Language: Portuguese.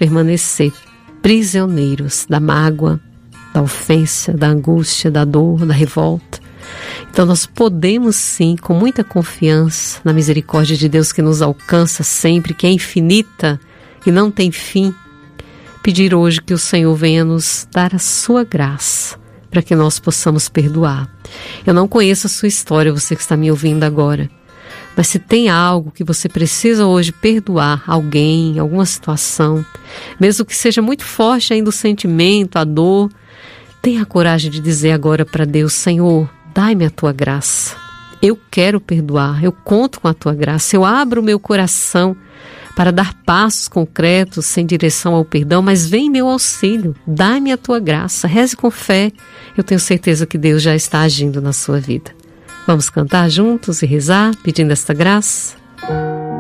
permanecer prisioneiros da mágoa, da ofensa, da angústia, da dor, da revolta. Então nós podemos sim, com muita confiança na misericórdia de Deus que nos alcança sempre, que é infinita e não tem fim, pedir hoje que o Senhor venha nos dar a sua graça para que nós possamos perdoar. Eu não conheço a sua história, você que está me ouvindo agora, mas se tem algo que você precisa hoje perdoar, alguém, alguma situação, mesmo que seja muito forte ainda o sentimento, a dor, tenha a coragem de dizer agora para Deus: Senhor, dai-me a tua graça. Eu quero perdoar, eu conto com a tua graça, eu abro o meu coração para dar passos concretos em direção ao perdão, mas vem em meu auxílio, dai-me a tua graça, reze com fé, eu tenho certeza que Deus já está agindo na sua vida. Vamos cantar juntos e rezar, pedindo esta graça?